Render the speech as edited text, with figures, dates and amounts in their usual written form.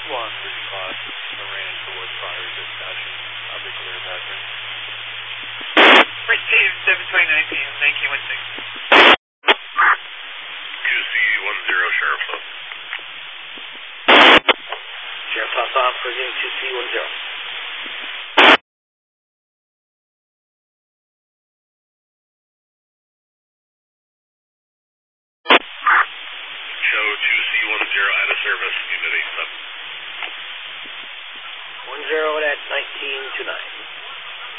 One, this class, Moran towards fire dispatching. I'll be clear back in. Received 7:29 p.m. Thank you, 16. QC10, Sheriff's Up. Sheriff's House on, cruising 2C10. Show 2C10 out of service, Unit 87. 10 at 1929.